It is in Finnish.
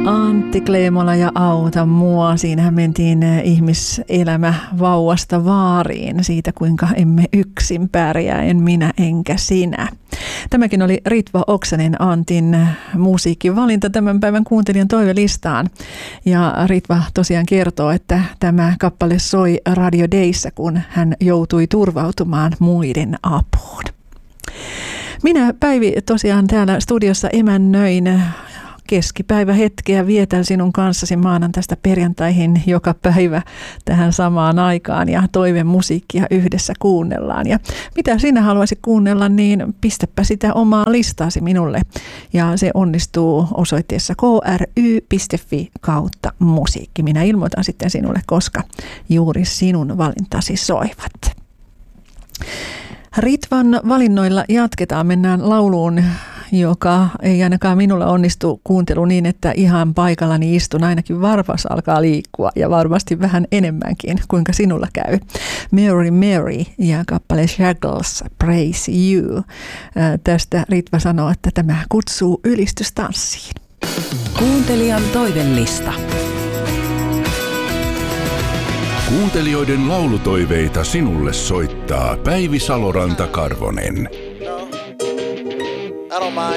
Antti Kleemola ja Auta mua. Siinähän mentiin ihmiselämä vauvasta vaariin siitä, kuinka emme yksin pärjää, en minä enkä sinä. Tämäkin oli Ritva Oksanen, Antin musiikkivalinta tämän päivän kuuntelijan toivelistaan. Ja Ritva tosiaan kertoo, että tämä kappale soi Radio Dayssä, kun hän joutui turvautumaan muiden apuun. Minä, Päivi, tosiaan täällä studiossa emännöin keskipäivähetkeä, vietän sinun kanssasi maanantaista perjantaihin joka päivä tähän samaan aikaan ja toivemusiikkia yhdessä kuunnellaan. Ja mitä sinä haluaisit kuunnella, niin pistäpä sitä omaa listaasi minulle. Ja se onnistuu osoitteessa kry.fi/musiikki. Minä ilmoitan sitten sinulle, koska juuri sinun valintasi soivat. Ritvan valinnoilla jatketaan, mennään lauluun, joka ei ainakaan minulla onnistu kuuntelu niin, että ihan paikallani istun, ainakin varpas alkaa liikkua ja varmasti vähän enemmänkin, kuinka sinulla käy. Mary Mary ja kappale Shackles, Praise You. Tästä Ritva sanoo, että tämä kutsuu ylistystanssiin. Kuuntelijan toivelista. Kuuntelijoiden laulutoiveita sinulle soittaa Päivi Saloranta-Karvonen. I don't mind.